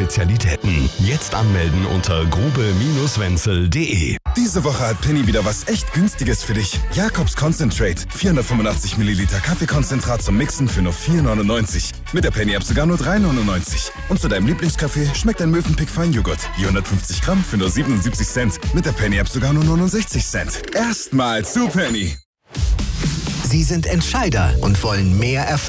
Spezialitäten. Jetzt anmelden unter grube-wenzel.de. Diese Woche hat Penny wieder was echt Günstiges für dich. Jakobs Concentrate. 485 Milliliter Kaffeekonzentrat zum Mixen für nur 4,99. Mit der Penny-App sogar nur 3,99. Und zu deinem Lieblingskaffee schmeckt ein Mövenpick Feinjoghurt. Je 150 Gramm für nur 77 Cent. Mit der Penny-App sogar nur 69 Cent. Erstmal zu Penny. Sie sind Entscheider und wollen mehr Erfolg.